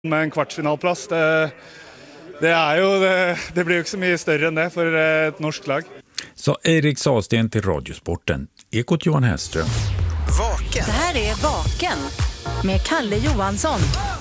Med en kvartsfinalplats, det blir ju inte så mycket större än det för ett norskt lag. Så Erik Sahlsten till Radiosporten. Ekot Johan Hellström. Vaken. Det här är Vaken med Kalle Johansson.